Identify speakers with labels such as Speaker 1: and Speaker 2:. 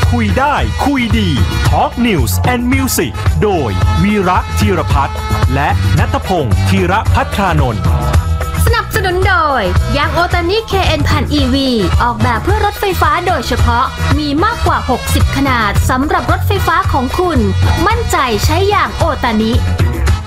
Speaker 1: คุยได้คุยดี Talk News and Music โดยวีระธีรพัฒน์และณัฐพงศ์ธีรภัทรานนท์
Speaker 2: สนับสนุนโดยยางโอตานิ KN พัน EV ออกแบบเพื่อรถไฟฟ้าโดยเฉพาะมีมากกว่า60ขนาดสำหรับรถไฟฟ้าของคุณมั่นใจใช้ยางโอตานิ